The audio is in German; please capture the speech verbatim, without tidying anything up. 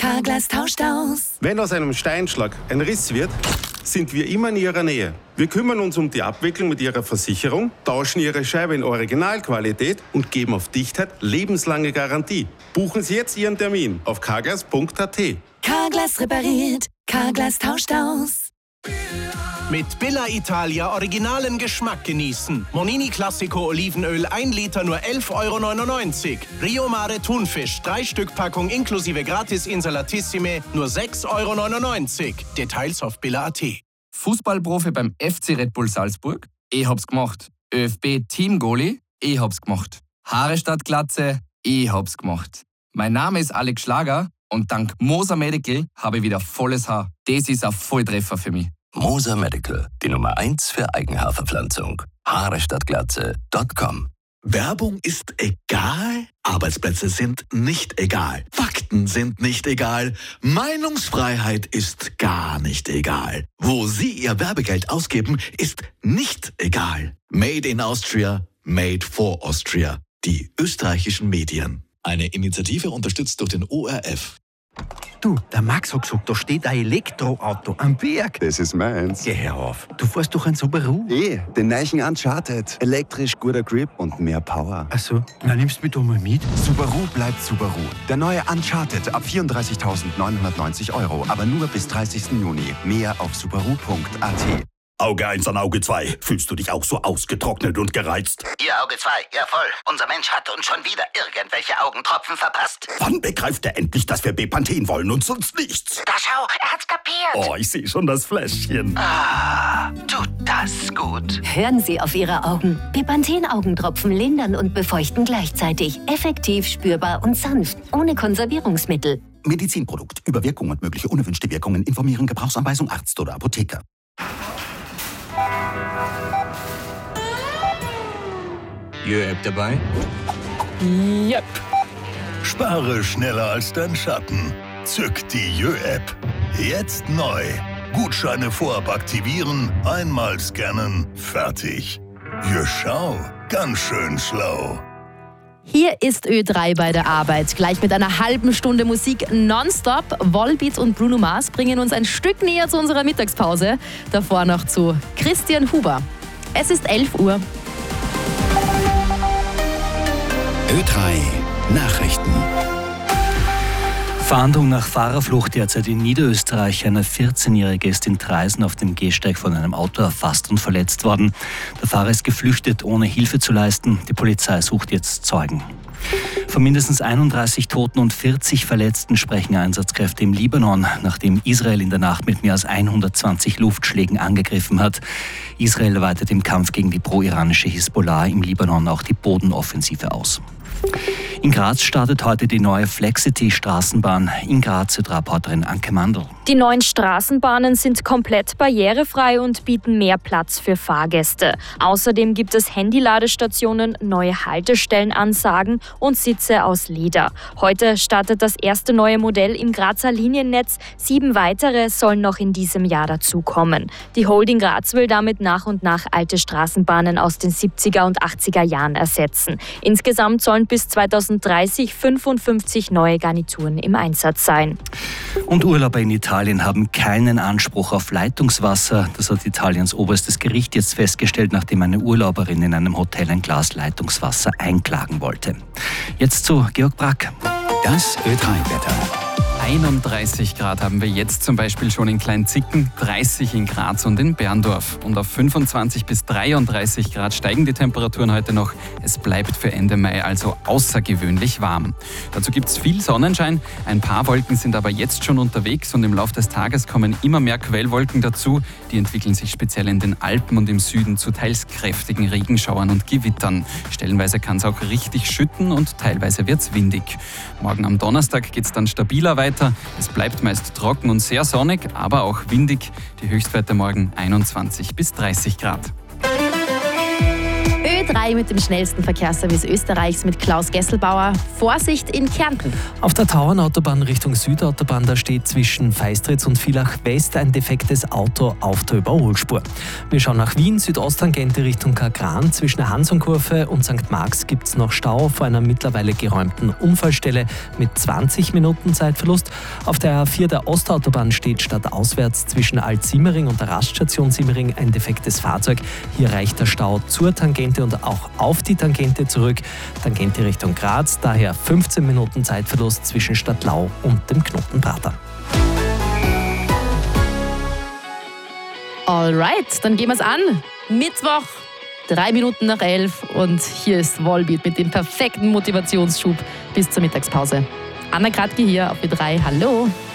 Carglass tauscht aus. Wenn aus einem Steinschlag ein Riss wird, sind wir immer in Ihrer Nähe. Wir kümmern uns um die Abwicklung mit Ihrer Versicherung, tauschen Ihre Scheibe in Originalqualität und geben auf Dichtheit lebenslange Garantie. Buchen Sie jetzt Ihren Termin auf carglass punkt a t. Carglass repariert, Carglass tauscht aus. Mit Billa Italia originalen Geschmack genießen. Monini Classico Olivenöl ein Liter nur elf Euro neunundneunzig. Rio Mare Thunfisch drei Stück Packung inklusive Gratis Insalatissime nur sechs Euro neunundneunzig. Details auf billa punkt a t. Fußballprofi beim F C Red Bull Salzburg? Ich hab's gemacht. ÖFB Team-Goalie? Ich hab's gemacht. Haare statt Glatze? Ich hab's gemacht. Mein Name ist Alex Schlager und dank Moser Medical habe ich wieder volles Haar. Das ist ein Volltreffer für mich. Moser Medical, die Nummer eins für Eigenhaarverpflanzung. Haare statt Glatze Punkt com. Werbung ist egal, Arbeitsplätze sind nicht egal, Fakten sind nicht egal, Meinungsfreiheit ist gar nicht egal. Wo Sie Ihr Werbegeld ausgeben, ist nicht egal. Made in Austria, made for Austria. Die österreichischen Medien. Eine Initiative unterstützt durch den O R F. Du, der Max hat gesagt, da steht ein Elektroauto am Berg. Das ist meins. Geh her auf. Du fährst doch ein Subaru. Eh, den neuen Uncharted. Elektrisch, guter Grip und mehr Power. Ach so, na nimmst du mich doch mal mit. Subaru bleibt Subaru. Der neue Uncharted ab vierunddreißigtausendneunhundertneunzig Euro. Aber nur bis dreißigsten Juni. Mehr auf subaru punkt a t. Auge eins an Auge zwei. Fühlst du dich auch so ausgetrocknet und gereizt? Ihr Auge zwei, ja voll. Unser Mensch hat uns schon wieder irgendwelche Augentropfen verpasst. Wann begreift er endlich, dass wir Bepanthen wollen und sonst nichts? Da schau, er hat's kapiert. Oh, ich sehe schon das Fläschchen. Ah, tut das gut. Hören Sie auf Ihre Augen. Bepanthen-Augentropfen lindern und befeuchten gleichzeitig. Effektiv, spürbar und sanft. Ohne Konservierungsmittel. Medizinprodukt. Über Wirkung und mögliche unerwünschte Wirkungen informieren. Gebrauchsanweisung Arzt oder Apotheker. Jö-App dabei? Yep. Spare schneller als dein Schatten. Zück die Jö-App. Jetzt neu. Gutscheine vorab aktivieren, einmal scannen, fertig. Jö, schau, ganz schön schlau. Hier ist Ö drei bei der Arbeit. Gleich mit einer halben Stunde Musik nonstop. Volbeat und Bruno Mars bringen uns ein Stück näher zu unserer Mittagspause. Davor noch zu Christian Huber. Es ist elf Uhr. Ö drei Nachrichten. Fahndung nach Fahrerflucht derzeit in Niederösterreich. Eine vierzehnjährige ist in Traisen auf dem Gehsteig von einem Auto erfasst und verletzt worden. Der Fahrer ist geflüchtet, ohne Hilfe zu leisten. Die Polizei sucht jetzt Zeugen. Von mindestens einunddreißig Toten und vierzig Verletzten sprechen Einsatzkräfte im Libanon, nachdem Israel in der Nacht mit mehr als hundertzwanzig Luftschlägen angegriffen hat. Israel weitet im Kampf gegen die pro-iranische Hisbollah im Libanon auch die Bodenoffensive aus. In Graz startet heute die neue Flexity-Straßenbahn. In Graz hört Reporterin Anke Mandl. Die neuen Straßenbahnen sind komplett barrierefrei und bieten mehr Platz für Fahrgäste. Außerdem gibt es Handyladestationen, neue Haltestellenansagen und Sitze aus Leder. Heute startet das erste neue Modell im Grazer Liniennetz. Sieben weitere sollen noch in diesem Jahr dazukommen. Die Holding Graz will damit nach und nach alte Straßenbahnen aus den siebziger und achtziger Jahren ersetzen. Insgesamt sollen bis zweitausenddreißig fünfundfünfzig neue Garnituren im Einsatz sein. Und Urlauber in Italien haben keinen Anspruch auf Leitungswasser. Das hat Italiens oberstes Gericht jetzt festgestellt, nachdem eine Urlauberin in einem Hotel ein Glas Leitungswasser einklagen wollte. Jetzt zu Georg Brack. Das Ö drei Wetter. einunddreißig Grad haben wir jetzt zum Beispiel schon in Kleinzicken, dreißig in Graz und in Berndorf. Und auf fünfundzwanzig bis dreiunddreißig Grad steigen die Temperaturen heute noch. Es bleibt für Ende Mai also außergewöhnlich warm. Dazu gibt es viel Sonnenschein. Ein paar Wolken sind aber jetzt schon unterwegs und im Laufe des Tages kommen immer mehr Quellwolken dazu. Die entwickeln sich speziell in den Alpen und im Süden zu teils kräftigen Regenschauern und Gewittern. Stellenweise kann es auch richtig schütten und teilweise wird es windig. Morgen am Donnerstag geht es dann stabiler weiter. Es bleibt meist trocken und sehr sonnig, aber auch windig. Die Höchstwerte morgen einundzwanzig bis dreißig Grad. Ö drei mit dem schnellsten Verkehrsservice Österreichs mit Klaus Gesselbauer. Vorsicht in Kärnten. Auf der Tauernautobahn Richtung Südautobahn, da steht zwischen Feistritz und Villach West ein defektes Auto auf der Überholspur. Wir schauen nach Wien, Südosttangente Richtung Kagran. Zwischen der Hansonkurve und Sankt Marx gibt es noch Stau vor einer mittlerweile geräumten Unfallstelle mit zwanzig Minuten Zeitverlust. Auf der A vier der Ostautobahn steht stadtauswärts zwischen Alt-Simmering und der Raststation Simmering ein defektes Fahrzeug. Hier reicht der Stau zur Tangente und auch auf die Tangente zurück. Tangente Richtung Graz, daher fünfzehn Minuten Zeitverlust zwischen Stadtlau und dem Knoten Prater. Alright, dann gehen wir es an. Mittwoch, drei Minuten nach elf und hier ist Volbeat mit dem perfekten Motivationsschub bis zur Mittagspause. Anna Kratke hier auf B drei. Hallo.